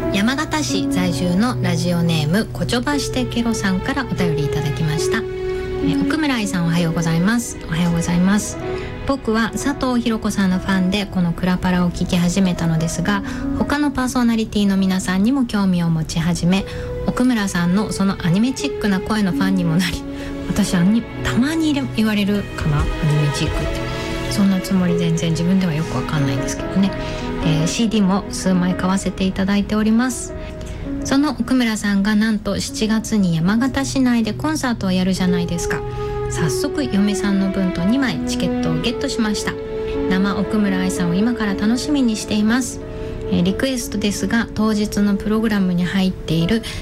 山形市在住のラジオネームこちょばしてケロさんからお便りいただきました。奥村愛さん、おはようございます。おはようございます。僕は佐藤ひろ子さんのファンでこのクラパラを聞き始めたのですが、他のパーソナリティの皆さんにも興味を持ち始め、奥村さんのそのアニメチックな声のファンにもなり、私はたまに言われるかな、アニメチックって。そんなつもり全然自分ではよくわかんないんですけどね。CD も数枚買わせていただいております。その奥村さんがなんと7月に山形市内でコンサートをやるじゃないですか。早速嫁さんの分と2枚チケットをゲットしました。生奥村愛さんを今から楽しみにしています。リクエストですが、当日のプログラムに入っている